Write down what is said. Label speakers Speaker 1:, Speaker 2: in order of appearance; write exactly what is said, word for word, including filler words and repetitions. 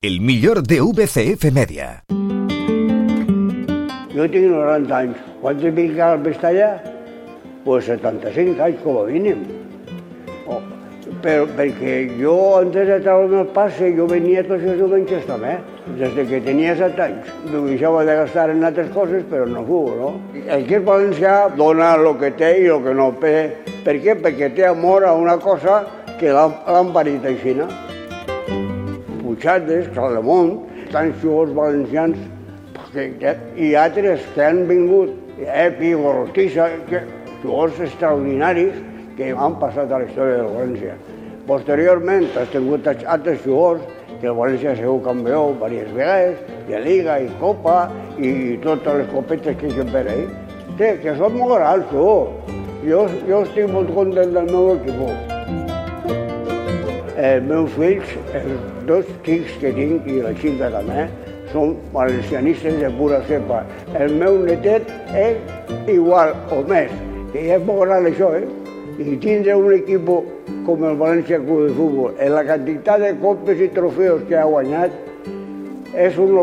Speaker 1: el millor de V C F Media.
Speaker 2: Jo tinc noranta anys. Quants vinc al Vestalla? Pues setanta-cinc anys, com a mínim. Oh, però perquè jo, antes de treure el passe, jo venia tots els diumenges també. Des que tenia set anys. M'ho deixava de gastar en altres coses, però no futbol, no? Aquí el valencià dona el que té i el que no té. Per què? Perquè té amor a una cosa que l'han parit així. Puigades, Caldemont, tants jugadors valencians i altres que han vingut, Epi, Gorostissa, jugadors extraordinaris que han passat a la història del València. Posteriorment has tingut altres jugadors que el València ha sigut campió diverses vegades, de Liga i Copa i totes les copetes que hi per ahí. Sí, que són molt grans, tu. Jo, jo estic molt content del meu equip. Els meus fills, els dos xics que tinc i la xica també, són valencianistes de pura cepa. El meu netet és igual o més, que ja és molt gran això, eh? I tindre un equip com el València Club de Futbol, en la quantitat de copes i trofeus que ha guanyat, és un